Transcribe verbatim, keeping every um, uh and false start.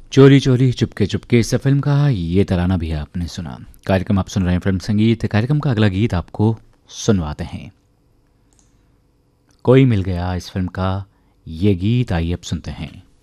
चोरी चोरी चुपके चुपके इस फिल्म का ये तराना भी आपने सुना। कार्यक्रम आप सुन रहे हैं फिल्म संगीत। कार्यक्रम का अगला गीत आपको सुनवाते हैं, कोई मिल गया इस फिल्म का ये गीत। आइए अब सुनते हैं।